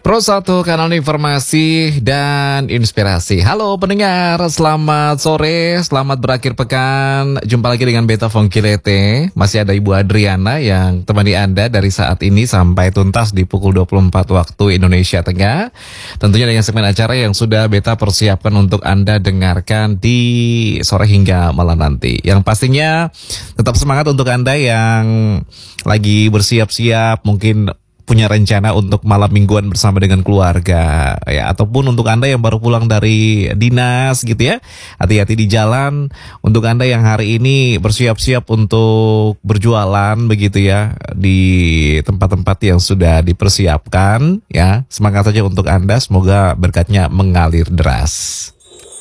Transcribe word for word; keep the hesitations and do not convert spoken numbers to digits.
Pro satu kanal informasi dan inspirasi. Halo pendengar, selamat sore, selamat berakhir pekan. Jumpa lagi dengan Beta Fongkilete. Masih ada Ibu Adriana yang temani Anda dari saat ini sampai tuntas di pukul dua puluh empat waktu Indonesia Tengah. Tentunya dengan segmen acara yang sudah Beta persiapkan untuk Anda dengarkan di sore hingga malam nanti. Yang pastinya tetap semangat untuk Anda yang lagi bersiap-siap, mungkin punya rencana untuk malam mingguan bersama dengan keluarga ya, ataupun untuk Anda yang baru pulang dari dinas gitu ya, hati-hati di jalan. Untuk Anda yang hari ini bersiap-siap untuk berjualan begitu ya di tempat-tempat yang sudah dipersiapkan ya, semangat saja untuk Anda, semoga berkatnya mengalir deras.